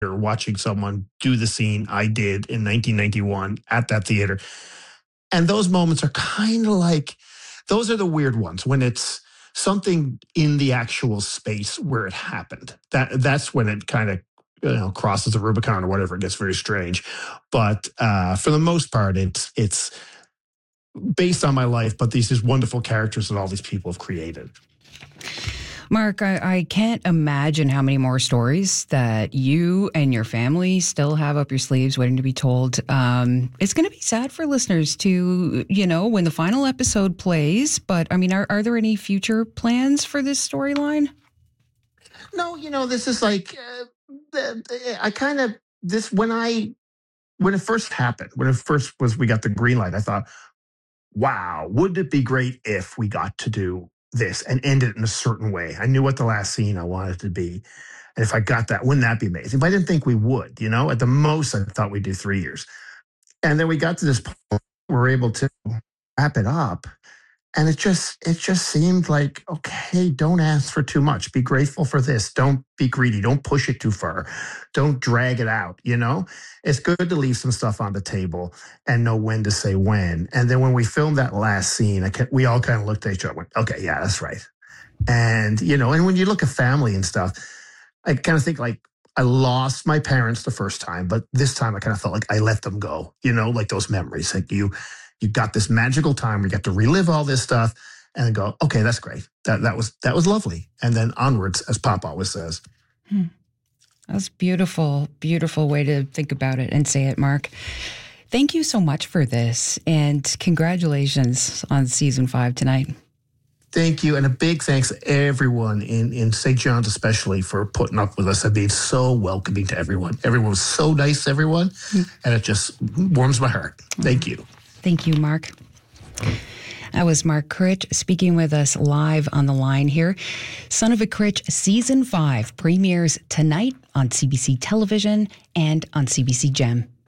watching someone do the scene I did in 1991 at that theater. And those moments are kind of like, those are the weird ones when it's something in the actual space where it happened. That's when it kind of crosses the Rubicon or whatever. It gets very strange. But for the most part, it's based on my life, but these wonderful characters that all these people have created. Mark, I can't imagine how many more stories that you and your family still have up your sleeves waiting to be told. It's going to be sad for listeners to, when the final episode plays. But, I mean, are there any future plans for this storyline? No, this is like, when it first happened, we got the green light, I thought, wow, wouldn't it be great if we got to do this and end it in a certain way? I knew what the last scene I wanted to be. And if I got that, wouldn't that be amazing? But I didn't think we would, at the most, I thought we'd do 3 years. And then we got to this point where we're able to wrap it up. And it just seemed like, okay, don't ask for too much. Be grateful for this. Don't be greedy. Don't push it too far. Don't drag it out. It's good to leave some stuff on the table and know when to say when. And then when we filmed that last scene, we all kind of looked at each other and went, okay, yeah, that's right. And, and when you look at family and stuff, I kind of think like I lost my parents the first time, but this time I kind of felt like I let them go, like those memories. Like you got this magical time where you got to relive all this stuff and then go, okay, that's great. That was lovely. And then onwards, as Pop always says. That's beautiful, beautiful way to think about it and say it, Mark. Thank you so much for this, and congratulations on season 5 tonight. Thank you, and a big thanks to everyone in St. John's especially for putting up with us and being so welcoming to everyone. Everyone was so nice to everyone, and it just warms my heart. Thank you. Thank you, Mark. That was Mark Critch speaking with us live on the line here. Son of a Critch Season 5 premieres tonight on CBC Television and on CBC Gem.